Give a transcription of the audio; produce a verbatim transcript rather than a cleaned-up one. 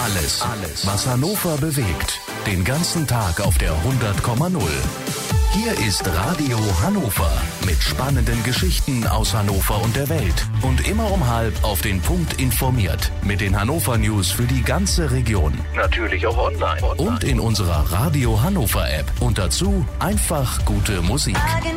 Alles, alles, was Hannover bewegt. Den ganzen Tag auf der hundert Komma null. Hier ist Radio Hannover mit spannenden Geschichten aus Hannover und der Welt. Und immer um halb auf den Punkt informiert. Mit den Hannover News für die ganze Region. Natürlich auch online. Und in unserer Radio Hannover App. Und dazu einfach gute Musik.